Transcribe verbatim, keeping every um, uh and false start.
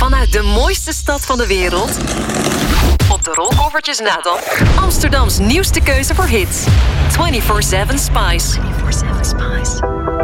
Vanuit de mooiste stad van de wereld. Op de rolkoffertjes na dan. Amsterdams nieuwste keuze voor hits. vierentwintig zeven Spice. vierentwintig zeven Spice.